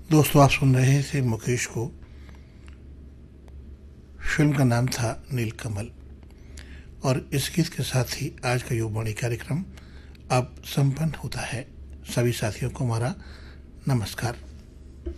दोस्तों, आप सुन रहे थे मुकेश को। फिल्म का नाम था नीलकमल। और इस गीत के साथ ही आज का युववाणी कार्यक्रम अब संपन्न होता है। सभी साथियों को हमारा नमस्कार।